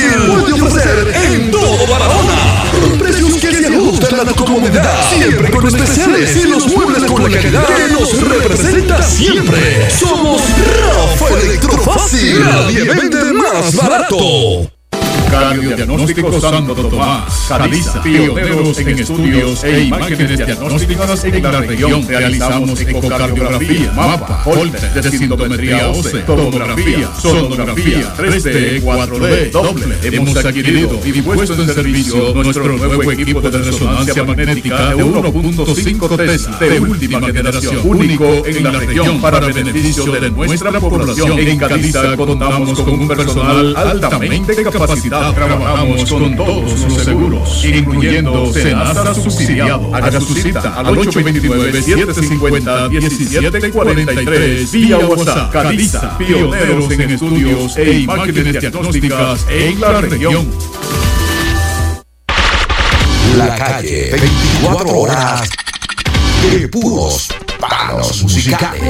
puede ofrecer en todo Barahona. Precios que se ajustan a tu comodidad, siempre con especiales y los muebles con la calidad que nos representa siempre. Somos Rafa Electrofácil, nadie vende más barato. Cardiodiagnóstico Santo Tomás, Cadiza, pioneros en estudios e imágenes diagnósticas en la región. Realizamos ecocardiografía, mapa, holter, densitometría ósea, tomografía, sonografía, 3D, 4D, doble. Hemos adquirido y puesto en servicio nuestro nuevo equipo de resonancia magnética de 1.5 Tesla de última generación, único en la región para beneficio de nuestra población. En Cadiza contamos con un personal altamente capacitado. Trabajamos con todos los seguros, incluyendo Senasa subsidiado. Haga su cita al 829-750-1743 vía WhatsApp. Cadiza, pioneros en estudios e imágenes diagnósticas en la región. La calle, 24 horas de puros palos musicales.